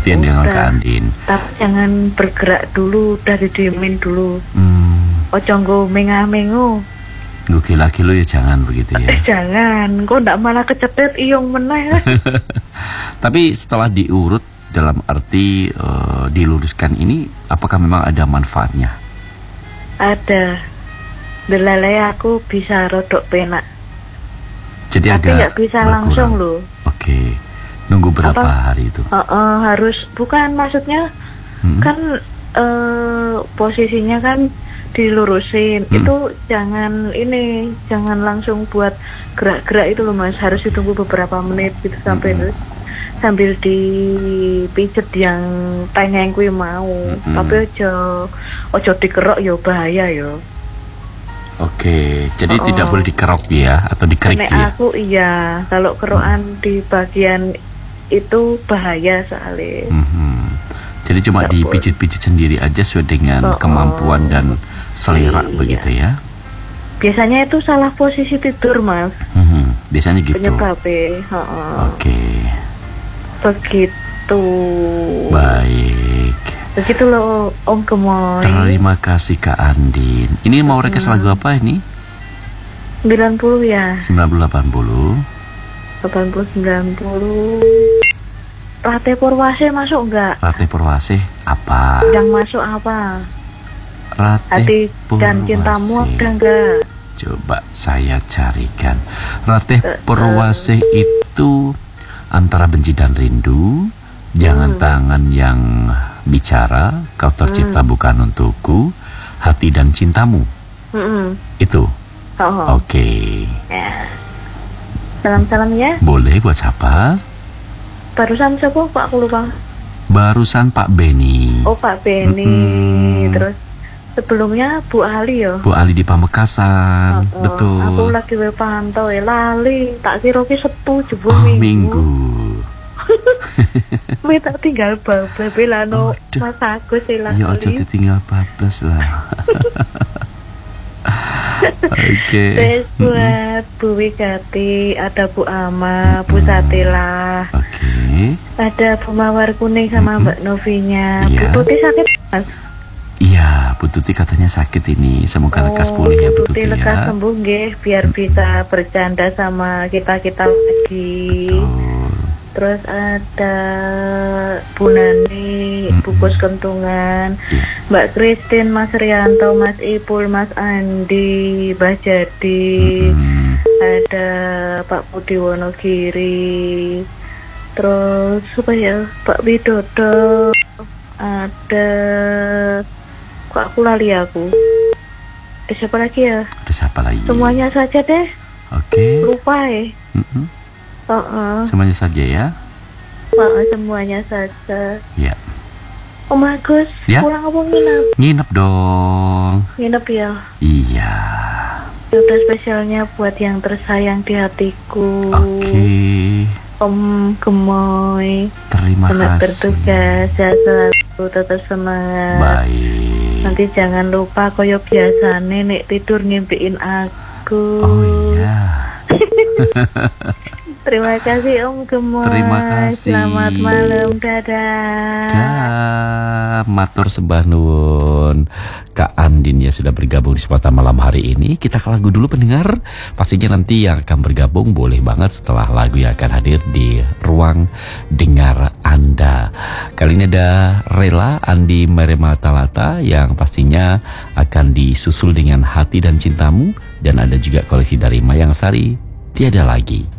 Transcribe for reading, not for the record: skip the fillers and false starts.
Itu yang dengan Kak Andin. Tapi jangan bergerak dulu, udah didiemin dulu. Ojo nggo mengah-mengo. Nggo gila-gilo ya jangan begitu ya. Jangan, kok ndak malah kecetet iyong meneh. Tapi setelah diurut dalam arti diluruskan ini, apakah memang ada manfaatnya? Ada. Delalai aku bisa rodok penak. Jadi tapi nggak bisa berkurang. langsung loh. Oke. Nunggu berapa hari itu? Harus, bukan maksudnya kan posisinya kan dilurusin. Itu jangan langsung buat gerak-gerak itu loh Mas. Harus ditunggu beberapa menit gitu sambil dipijet yang pengen kuwi mau. Tapi ojo dikerok ya bahaya ya. Oke, jadi tidak boleh dikerok ya atau dikerik ya? Aku iya, kalau kerokan di bagian itu bahaya soalnya. Jadi cuma dipijit-pijit sendiri aja sesuai dengan kemampuan dan selera begitu ya? Biasanya itu salah posisi tidur Mas. Biasanya gitu. Penyebabnya. Oke. Begitu. Baik. Begitu loh Om Gemoy. Terima kasih Kak Andin. Ini mau request lagu apa ini? 90 ya. 90-80. 80-90. Rate Purwasih masuk enggak? Rate Purwasih apa? Yang masuk apa? Rate Hati Purwasih dan Cintamu ada enggak? Coba saya carikan. Rate Purwasih itu Antara Benci dan Rindu, Jangan Tangan Yang Bicara, Kau Tercipta Bukan Untukku, Hati dan Cintamu. Itu. Oke. Ya. Salam-salam ya. Boleh buat siapa? Barusan siapa Pak, aku lupa. Barusan Pak Beni. Oh Pak Beni. Terus sebelumnya Bu Ali ya. Bu Ali di Pamekasan. Betul. Aku lagi pantau lali. Tak kira ki Setu jebul minggu. Minta tinggal bablas belano Mas Agus ilang. Ya aja ditinggal bablas lah. Oke. Terus buat Bu Wigati, ada Bu Ama, Bu Satila. Oke. Ada Bu Mawar Kuning sama Mbak Novinya. Bu Tuti sakit Mas? Iya, Bu Tuti katanya sakit ini. Semoga lekas pulih ya Bu Tuti ya. Lekas sembuh nggih, biar bisa bercanda sama kita-kita lagi. Betul. Terus ada Bu Nani, Bu Pus Kentungan, Mbak Christine, Mas Rianto, Mas Ipul, Mas Andi, Mbak Jadi, ada Pak Budi Wonogiri, terus apa ya, Pak Widodo, ada, kok aku lali aku. Ada siapa lagi ya? Ada siapa lagi? Semuanya saja deh. Oke. Lupa ya. Semuanya saja ya. Semuanya saja. Ya. Om Agus, ya? Pulang apa nginep? Nginep dong. Nginep ya? Iya. Udah spesialnya buat yang tersayang di hatiku. Oke. Om Gemoy. Terima kasih. Bertugas, sehat selalu, tetap semangat. Baik. Nanti jangan lupa koyo biasa nek tidur ngimpiin aku. Oh iya. Terima kasih Om Gemoy. Terima kasih. Selamat malam, dadah. Matur sembah nuwun Kak Andin ya sudah bergabung di Semata Malam hari ini. Kita ke lagu dulu pendengar. Pastinya nanti yang akan bergabung boleh banget setelah lagu yang akan hadir di ruang dengar Anda. Kali ini ada Rela Andi Merematalata yang pastinya akan disusul dengan Hati dan Cintamu, dan ada juga koleksi dari Mayang Sari, Tiada Lagi.